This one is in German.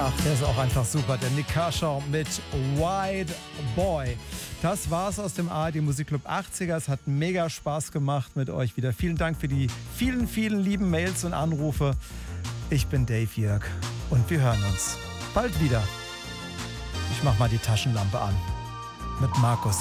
Ach, der ist auch einfach super. Der Nick Kershaw mit White Boy. Das war's aus dem ARD Musikclub 80er. Es hat mega Spaß gemacht mit euch wieder. Vielen Dank für die vielen, vielen lieben Mails und Anrufe. Ich bin Dave Jörg und wir hören uns bald wieder. Ich mach mal die Taschenlampe an mit Markus.